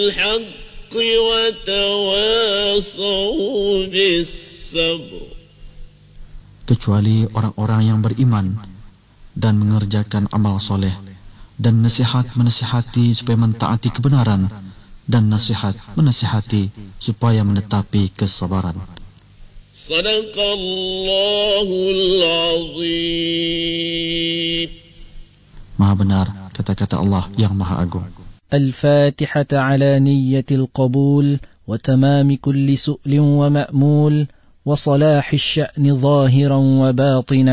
الحق وتواصوا بالصبر. Kecuali orang-orang yang beriman dan mengerjakan amal soleh, dan nasihat menasihati supaya mentaati kebenaran, dan nasihat menasihati supaya menetapi kesabaran. Sadaqallahul Azim. Maha benar kata-kata Allah yang Maha Agung. Al-Fatihah ala niyyatil qabul wa tamami kulli su'lin wa ma'mul wa salahi asy-sya'ni zahiran wa batinan.